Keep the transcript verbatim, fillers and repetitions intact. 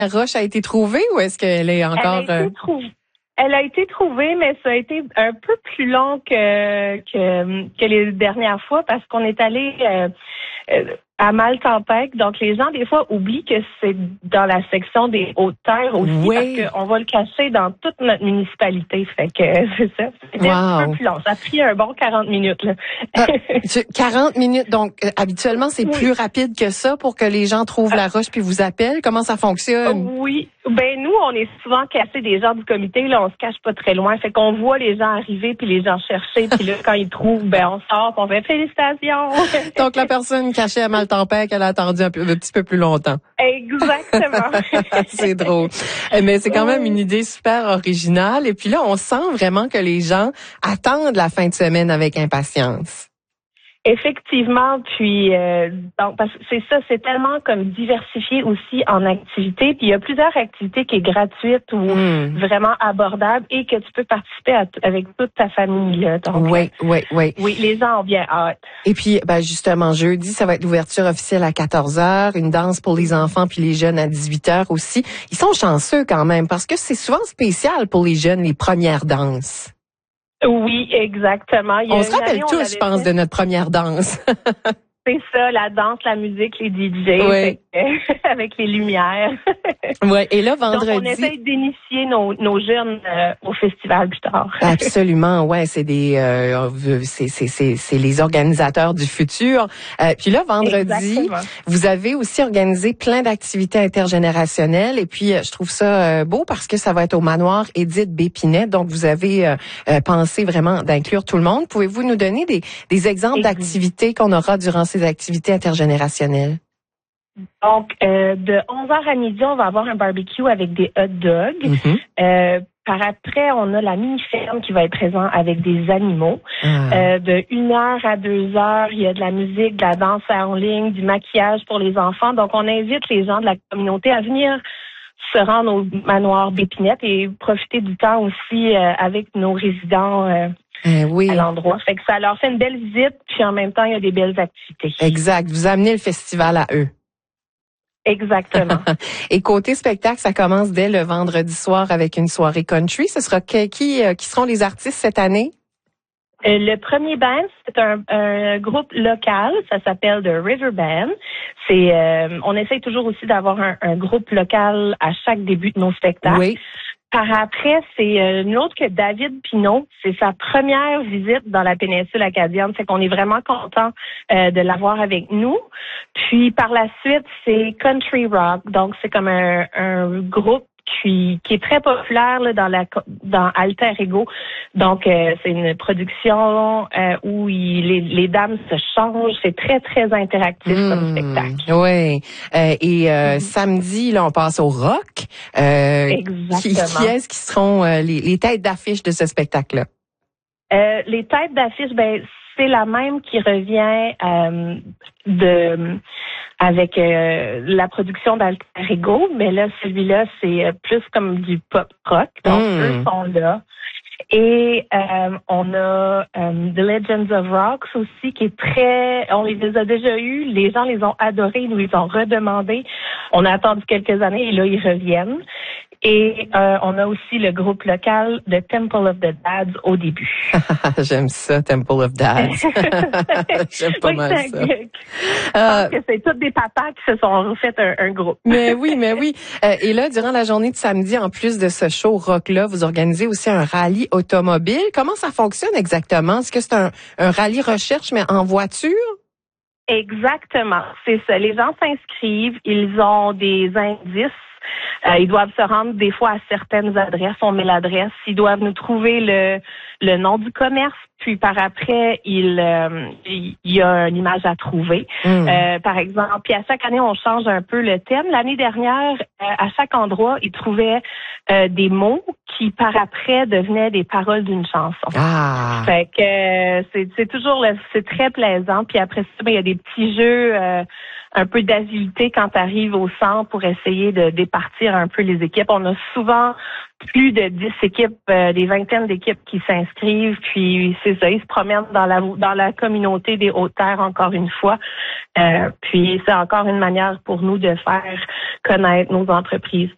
roche a été trouvée ou est-ce qu'elle est encore... Elle a été trouvée. Elle a été trouvée, mais ça a été un peu plus long que que, que les dernières fois parce qu'on est allé euh, euh, à Maltempec. Donc, les gens, des fois, oublient que c'est dans la section des Hautes-Terres aussi oui. parce qu'on va le cacher dans toute notre municipalité. Fait que c'est ça. C'était wow. un peu plus long. Ça a pris un bon quarante minutes. Là. Ah, quarante minutes. Donc, euh, habituellement, c'est oui. plus rapide que ça pour que les gens trouvent ah. la roche puis vous appellent. Comment ça fonctionne? Oui. Ben nous, on est souvent cassés des gens du comité, là, on se cache pas très loin. Fait qu'on voit les gens arriver puis les gens chercher, puis là, quand ils trouvent, ben on sort, puis on fait félicitations. Donc la personne cachée à Maltempec, elle a attendu un, peu, un petit peu plus longtemps. Exactement. C'est drôle. Mais c'est quand même une idée super originale. Et puis là, on sent vraiment que les gens attendent la fin de semaine avec impatience. Effectivement, puis euh, donc parce que c'est ça, c'est tellement comme diversifié aussi en activités. Puis il y a plusieurs activités qui est gratuite ou mmh. vraiment abordable et que tu peux participer à, avec toute ta famille. Là. Donc, oui, oui, oui. Oui, les gens ont bien hâte. Et puis, ben justement, jeudi, ça va être l'ouverture officielle à quatorze heures, une danse pour les enfants puis les jeunes à dix-huit heures aussi. Ils sont chanceux quand même parce que c'est souvent spécial pour les jeunes les premières danses. Oui, exactement. Il y a on se rappelle année, tous, je pense, fait... de notre première danse. C'est ça, la danse, la musique, les D J, oui. avec les lumières. Ouais. Et là, vendredi... Donc, on essaie d'initier nos, nos jeunes euh, au festival plus tard. Absolument, ouais, c'est des, euh, c'est, c'est, c'est, c'est les organisateurs du futur. Euh, puis là, vendredi, exactement. Vous avez aussi organisé plein d'activités intergénérationnelles. Et puis, je trouve ça euh, beau parce que ça va être au manoir Édith Bépinet. Donc, vous avez euh, pensé vraiment d'inclure tout le monde. Pouvez-vous nous donner des, des exemples et d'activités qu'on aura durant ces activités intergénérationnelles? Donc, euh, de onze heures à midi, on va avoir un barbecue avec des hot dogs. Mm-hmm. Euh, par après, on a la mini-ferme qui va être présente avec des animaux. Ah. Euh, de une heure à deux heures, il y a de la musique, de la danse en ligne, du maquillage pour les enfants. Donc, on invite les gens de la communauté à venir se rendre au manoir Bépinette et profiter du temps aussi euh, avec nos résidents euh, Euh, oui. à l'endroit. Fait que ça leur fait une belle visite, puis en même temps, il y a des belles activités. Exact. Vous amenez le festival à eux. Exactement. Et côté spectacle, ça commence dès le vendredi soir avec une soirée country. Ce sera qui, qui, qui seront les artistes cette année? Euh, le premier band, c'est un, un groupe local, ça s'appelle The River Band. C'est, euh, on essaye toujours aussi d'avoir un, un groupe local à chaque début de nos spectacles. Oui. Par après, c'est euh, une autre que David Pinault. C'est sa première visite dans la péninsule acadienne. C'est qu'on est vraiment content euh, de l'avoir avec nous. Puis par la suite, c'est Country Rock. Donc c'est comme un, un groupe qui, qui est très populaire là, dans la dans Alter Ego. Donc euh, c'est une production euh, où il, les, les dames se changent. C'est très très interactif mmh, comme spectacle. Oui. Euh, et euh, mmh. samedi, là, on passe au rock. Euh, Exactement. Qui, qui est-ce qui seront euh, les, les têtes d'affiche de ce spectacle-là? Euh, les têtes d'affiche, ben c'est la même qui revient euh, de avec euh, la production d'Alter Ego, mais là celui-là c'est plus comme du pop rock. Donc mmh. eux sont là. Et euh, on a euh, The Legends of Rocks aussi, qui est très... On les a déjà eus, les gens les ont adorés, ils nous les ont redemandés. On a attendu quelques années et là, ils reviennent. Et euh, on a aussi le groupe local de Temple of the Dads au début. J'aime ça, Temple of Dads. J'aime pas oui, mal ça. Je pense que c'est toutes des papas qui se sont refait un, un groupe. Mais oui, mais oui. Euh, et là, durant la journée de samedi, en plus de ce show rock-là, vous organisez aussi un rallye automobile. Comment ça fonctionne exactement? Est-ce que c'est un, un rallye recherche, mais en voiture? Exactement. C'est ça. Les gens s'inscrivent, ils ont des indices. Euh, ils doivent se rendre des fois à certaines adresses. On met l'adresse. Ils doivent nous trouver le, le nom du commerce. Puis par après, il, euh, il y a une image à trouver. Mmh. Euh, par exemple, puis à chaque année, on change un peu le thème. L'année dernière, euh, à chaque endroit, ils trouvaient euh, des mots qui par après devenaient des paroles d'une chanson. Ah. Fait que euh, c'est, c'est toujours le, c'est très plaisant. Puis après ça, ben, il y a des petits jeux. Euh, un peu d'agilité quand tu arrives au centre pour essayer de départir un peu les équipes. On a souvent plus de dix équipes, euh, des vingtaines d'équipes qui s'inscrivent, puis c'est ça, ils se promènent dans la dans la communauté des Hautes-Terres encore une fois. Euh, puis c'est encore une manière pour nous de faire connaître nos entreprises